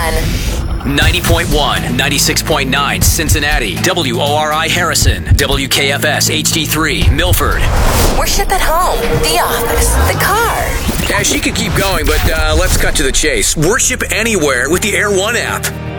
90.1, 96.9 Cincinnati, WORI Harrison, WKFS HD3 Milford. Worship at home, the office, the car. Yeah, she could keep going, but let's cut to the chase. Worship anywhere with the Air One app.